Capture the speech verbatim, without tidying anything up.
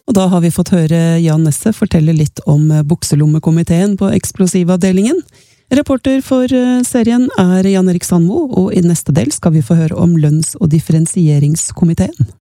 Og da har vi fått høre Jan Nesse fortelle litt om bukselommekomiteen på eksplosivavdelingen. Reporter for serien er Jan Erik Sandmo, og i neste del skal vi få høre om lønns- og differensieringskomiteen.